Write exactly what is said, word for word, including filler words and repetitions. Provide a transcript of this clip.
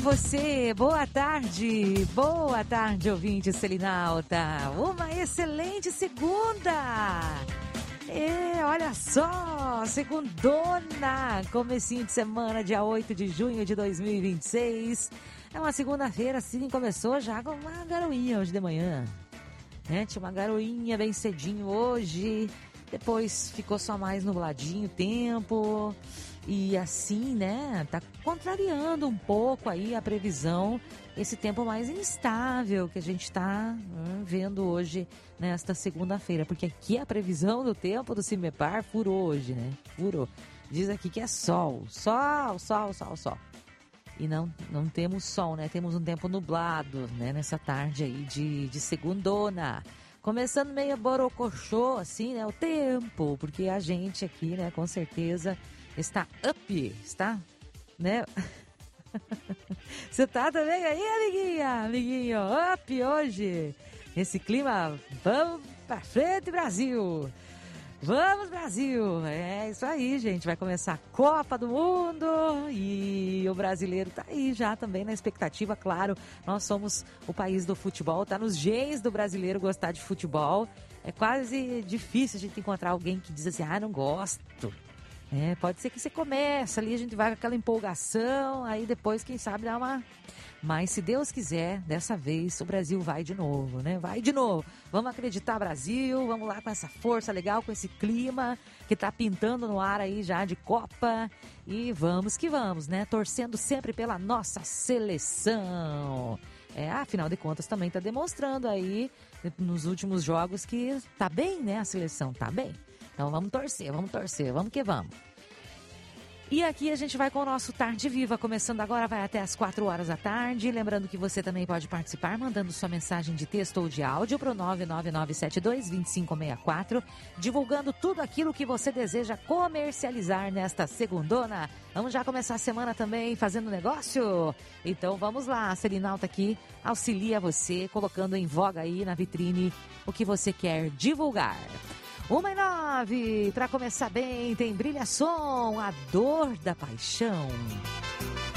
você, boa tarde, boa tarde, ouvinte Selinalta, uma excelente segunda, é, olha só, segundona, comecinho de semana, dia oito de junho de dois mil e vinte e seis, é uma segunda-feira, assim, começou já com uma garoinha hoje de manhã, né, tinha uma garoinha bem cedinho hoje, depois ficou só mais nubladinho o tempo. E assim, né, tá contrariando um pouco aí a previsão, esse tempo mais instável que a gente tá hum, vendo hoje nesta segunda-feira. Porque aqui a previsão do tempo do CIMEPAR furou hoje, né? Furou. Diz aqui que é sol, sol, sol, sol, sol. E não, não temos sol, né? Temos um tempo nublado, né? Nessa tarde aí de, de segundona. Começando meio borocochô, assim, né? O tempo, porque a gente aqui, né, com certeza... está up, está, né? Você tá também aí, amiguinha? Amiguinho, up hoje. Esse clima, vamos pra frente, Brasil. Vamos, Brasil. É isso aí, gente. Vai começar a Copa do Mundo e o brasileiro tá aí já também na expectativa, claro. Nós somos o país do futebol, tá nos genes do brasileiro gostar de futebol. É quase difícil a gente encontrar alguém que diz assim, ah, não gosto. É, pode ser que você comece ali, a gente vai com aquela empolgação, aí depois, quem sabe, dá uma... Mas se Deus quiser, dessa vez o Brasil vai de novo, né? Vai de novo. Vamos acreditar, Brasil, vamos lá com essa força legal, com esse clima que tá pintando no ar aí já de Copa. E vamos que vamos, né? Torcendo sempre pela nossa seleção. É, afinal de contas, também tá demonstrando aí nos últimos jogos que tá bem, né? A seleção tá bem. Então vamos torcer, vamos torcer, vamos que vamos. E aqui a gente vai com o nosso Tarde Viva, começando agora, vai até as quatro horas da tarde. Lembrando que você também pode participar, mandando sua mensagem de texto ou de áudio para o nove nove nove sete dois, dois cinco seis quatro, divulgando tudo aquilo que você deseja comercializar nesta segundona. Vamos já começar a semana também fazendo negócio? Então vamos lá, a Selinalta aqui auxilia você, colocando em voga aí na vitrine o que você quer divulgar. Uma e nove, para começar bem, tem Brilha Som, a dor da paixão.